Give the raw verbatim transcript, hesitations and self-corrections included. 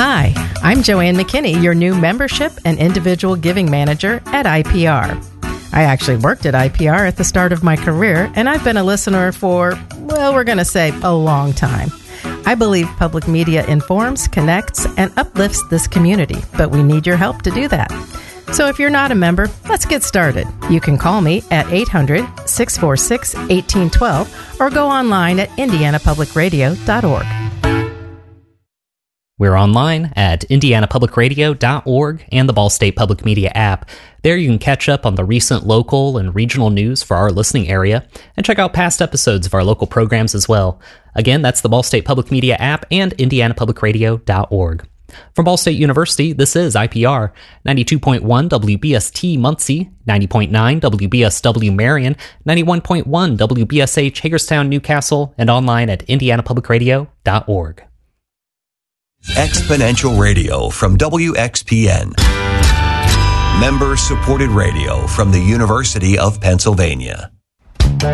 Hi, I'm Joanne McKinney, your new membership and individual giving manager at I P R. I actually worked at I P R at the start of my career, and I've been a listener for, well, we're going to say a long time. I believe public media informs, connects, and uplifts this community, but we need your help to do that. So if you're not a member, let's get started. You can call me at eight hundred, six four six, one eight one two or go online at indiana public radio dot org. We're online at indiana public radio dot org and the Ball State Public Media app. There you can catch up on the recent local and regional news for our listening area and check out past episodes of our local programs as well. Again, that's the Ball State Public Media app and indiana public radio dot org. From Ball State University, this is I P R, ninety-two point one W B S T Muncie, ninety point nine W B S W Marion, ninety-one point one W B S H Hagerstown, Newcastle, and online at indiana public radio dot org. Exponential Radio from W X P N. Member-supported radio from the University of Pennsylvania.